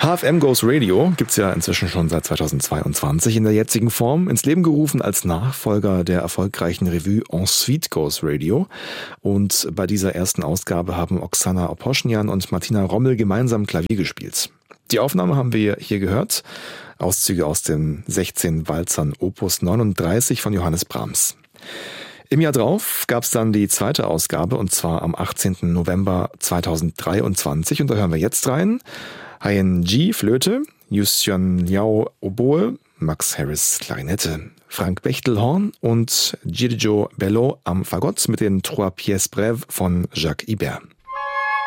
HFM Goes Radio gibt's ja inzwischen schon seit 2022 in der jetzigen Form, ins Leben gerufen als Nachfolger der erfolgreichen Revue Ensuite Goes Radio. Und bei dieser ersten Ausgabe haben Oksana Oposchnian und Martina Rommel gemeinsam Klavier gespielt. Die Aufnahme haben wir hier gehört, Auszüge aus den 16 Walzern Opus 39 von Johannes Brahms. Im Jahr drauf gab es dann die zweite Ausgabe, und zwar am 18. November 2023. Und da hören wir jetzt rein. Haiyan Ji Flöte, Yusion Liao Oboe, Max Harris Klarinette, Frank Bechtel Horn und Girgio Bello am Fagott mit den Trois Pièces Brèves von Jacques Ibert.